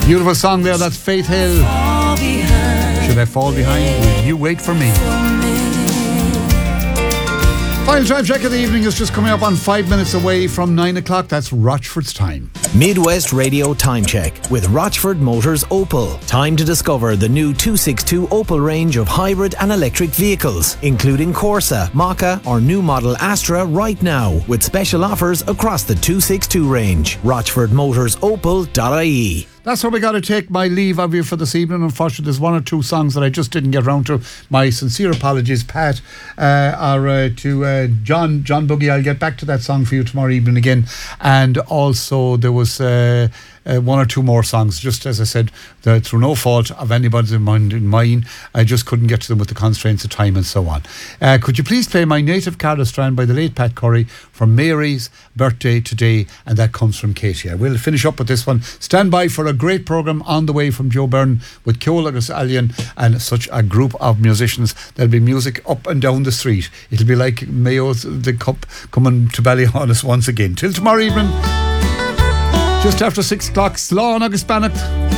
Beautiful song there, that's Faith Hill. Should I fall behind? You wait for me. Final time check of the evening is just coming up on 5 minutes away from 9 o'clock. That's Rochford's time. Midwest Radio Time Check with Rochford Motors Opel. Time to discover the new 262 Opel range of hybrid and electric vehicles, including Corsa, Mokka or new model Astra right now, with special offers across the 262 range. RochfordMotorsOpel.ie. That's where we got to take my leave of you for this evening. Unfortunately, there's one or two songs that I just didn't get round to. My sincere apologies, Pat, to John Boogie. I'll get back to that song for you tomorrow evening again. And also there was one or two more songs, just as I said, through no fault of anybody's in mine. I just couldn't get to them with the constraints of time and so on. Could you please play My Native Carla Strand by the late Pat Curry for Mary's birthday today, and that comes from Katie. I will finish up with this one. Stand by for a great programme on the way from Joe Byrne with Ceol agus Allian and such a group of musicians. There'll be music up and down the street. It'll be like Mayo's the Cup coming to Ballyhonus once again. Till tomorrow evening, just after 6 o'clock, Slán agus Bannock.